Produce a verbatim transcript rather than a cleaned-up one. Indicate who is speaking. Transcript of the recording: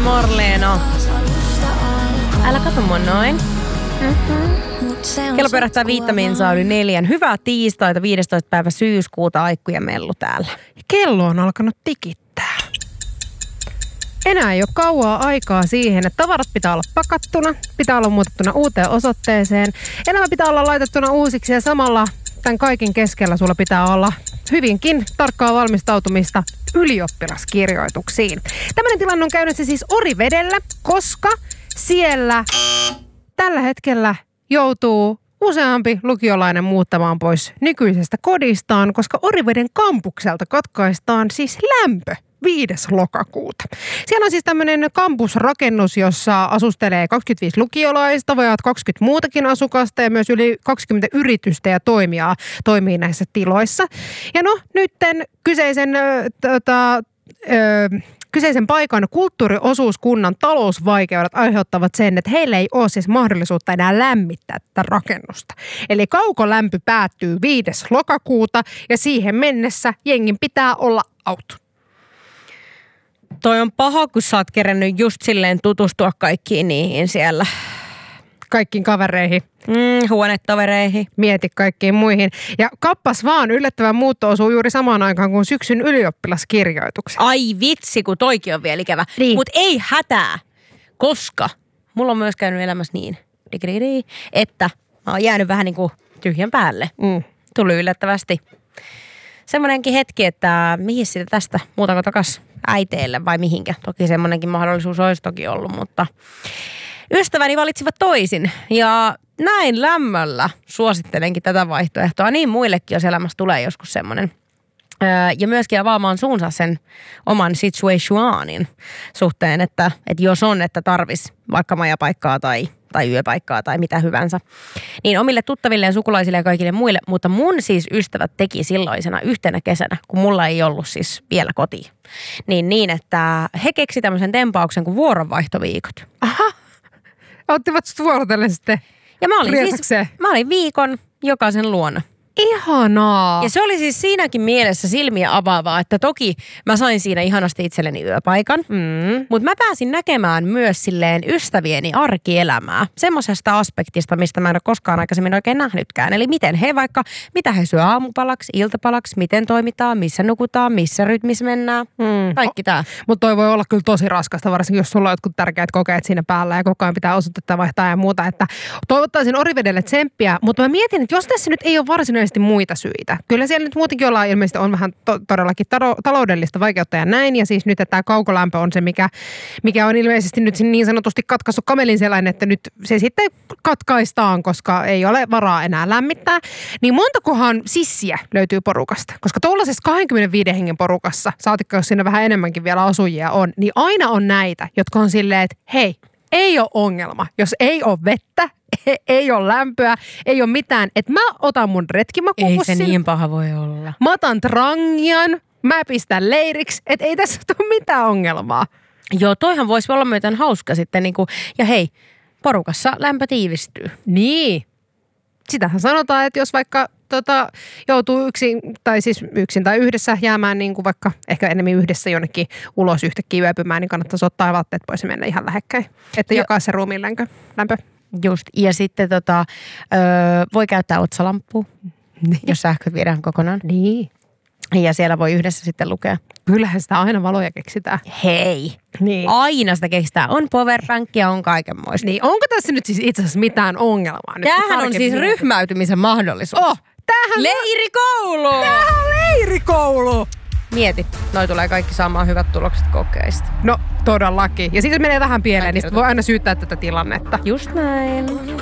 Speaker 1: Marleena. Älä kato mua noin. Mm-hmm. Kello pyörähtää viittaminsaa yli neljän. Hyvää tiistaita viidestoista päivä syyskuuta, Aikku ja Mellu täällä.
Speaker 2: Kello on alkanut tikittää. Enää ei ole kauaa aikaa siihen, että tavarat pitää olla pakattuna, pitää olla muutettuna uuteen osoitteeseen. Elämä pitää olla laitettuna uusiksi ja samalla tämän kaiken keskellä sulla pitää olla hyvinkin tarkkaa valmistautumista ylioppilaskirjoituksiin. Tällainen tilanne on käynnissä siis Orivedellä, koska siellä tällä hetkellä joutuu useampi lukiolainen muuttamaan pois nykyisestä kodistaan, koska Oriveden kampukselta katkaistaan siis lämpö viides lokakuuta. Siellä on siis tämmöinen kampusrakennus, jossa asustelee kaksikymmentäviisi lukiolaista, vajaat kaksikymmentä muutakin asukasta ja myös yli kaksikymmentä yritystä ja toimijaa toimii näissä tiloissa. Ja no, nytten kyseisen ö, tota, ö, Kyseisen paikan kulttuuriosuuskunnan talousvaikeudet aiheuttavat sen, että heillä ei ole siis mahdollisuutta enää lämmittää tätä rakennusta. Eli kaukolämpö päättyy viides lokakuuta ja siihen mennessä jengin pitää olla out.
Speaker 1: Toi on paha, kun sä oot kerennyt just silleen tutustua kaikkiin niihin siellä.
Speaker 2: Kaikkiin kavereihin.
Speaker 1: Mm, huonetovereihin.
Speaker 2: Mieti kaikkiin muihin. Ja kappas vaan, yllättävän muutto osuu juuri samaan aikaan kuin syksyn ylioppilaskirjoitukset.
Speaker 1: Ai vitsi, kun toikin on vielä ikävä.
Speaker 2: Niin.
Speaker 1: Mut ei hätää, koska mulla on myös käynyt elämässä niin, että mä oon jäänyt vähän niin kuin tyhjän päälle.
Speaker 2: Mm.
Speaker 1: Tuli yllättävästi semmoinenkin hetki, että mihin sitä tästä, muutanko takas äiteille vai mihinkä. Toki semmoinenkin mahdollisuus olisi toki ollut, mutta ystäväni valitsivat toisin ja näin lämmöllä suosittelenkin tätä vaihtoehtoa. Niin muillekin, jos elämässä tulee joskus semmoinen. Öö, ja myöskin avaamaan suunsa sen oman situationin suhteen, että, että jos on, että tarvis vaikka majapaikkaa tai, tai yöpaikkaa tai mitä hyvänsä, niin omille tuttaville ja sukulaisille ja kaikille muille. Mutta mun siis ystävät teki silloisena yhtenä kesänä, kun mulla ei ollut siis vielä kotiin. Niin niin, että he keksi tämmöisen tempauksen kuin vuoronvaihtoviikot.
Speaker 2: Aha. Ottivat sut vuorotellen sitten
Speaker 1: ja mä olin, siis, mä olin viikon jokaisen luona.
Speaker 2: Ihanaa.
Speaker 1: Ja se oli siis siinäkin mielessä silmiä avaavaa, että toki mä sain siinä ihanasti itselleni yöpaikan, mm. mutta mä pääsin näkemään myös silleen ystävieni arkielämää. Semmoisesta aspektista, mistä mä en ole koskaan aikaisemmin oikein nähnytkään. Eli miten he vaikka, mitä he syö aamupalaksi, iltapalaksi, miten toimitaan, missä nukutaan, missä rytmissä mennään. Mm. Kaikki tää.
Speaker 2: Mutta toi voi olla kyllä tosi raskasta, varsinkin jos sulla on jotkut tärkeät kokeet siinä päällä ja koko ajan pitää osoitetta vaihtaa ja muuta. Että toivottaisin Orivedelle tsemppiä, mutta mä mietin, että jos tässä nyt ei ole varsinaisesti muita syitä. Kyllä siellä nyt muutenkin ollaan ilmeisesti on vähän to- todellakin taro- taloudellista vaikeutta ja näin. Ja siis nyt, että tämä kaukolämpö on se, mikä, mikä on ilmeisesti nyt niin sanotusti katkaissut kamelin sellainen, että nyt se sitten katkaistaan, koska ei ole varaa enää lämmittää. Niin montakohan sissiä löytyy porukasta? Koska tuollaisessa kaksikymmentäviisi hengen porukassa, saatikka jos siinä vähän enemmänkin vielä asujia on, niin aina on näitä, jotka on silleen, että hei, ei ole ongelma, jos ei ole vettä, ei ole lämpöä, ei ole mitään. Että mä otan mun retkimakupussin.
Speaker 1: Ei se niin paha voi olla.
Speaker 2: Mä otan trangian, mä pistän leiriksi, että ei tässä ole mitään ongelmaa.
Speaker 1: Joo, toihan voisi olla myöten hauska sitten. Niin kuin, ja hei, porukassa lämpö tiivistyy.
Speaker 2: Niin. Sitähän sanotaan, että jos vaikka tota, joutuu yksin, tai siis yksin tai yhdessä jäämään niin kuin vaikka ehkä enemmän yhdessä jonnekin ulos yhtäkkiä yöpymään, niin kannattaisi ottaa vaatteet pois ja mennä ihan lähekkäin. Että jakaa se ruumiin lämpö. lämpö.
Speaker 1: Just. Ja sitten tota, öö, voi käyttää otsalampua, niin. Jos sähköt viedään kokonaan.
Speaker 2: Niin.
Speaker 1: Ja siellä voi yhdessä sitten lukea.
Speaker 2: Kyllähän sitä aina valoja keksitään.
Speaker 1: Hei.
Speaker 2: Niin.
Speaker 1: Aina sitä keksitään. On powerbankia, on kaikenmoista.
Speaker 2: Niin. Onko tässä nyt siis itse asiassa mitään ongelmaa? Nyt
Speaker 1: tämähän on siis mietit. Ryhmäytymisen mahdollisuus.
Speaker 2: Oh, tämähän
Speaker 1: leirikoulu!
Speaker 2: Tämähän on leirikoulu!
Speaker 1: Mieti, noi tulee kaikki saamaan hyvät tulokset kokeista.
Speaker 2: No, todellakin. Ja sitten menee vähän pieleen, niin voi aina syyttää tätä tilannetta.
Speaker 1: Just näin.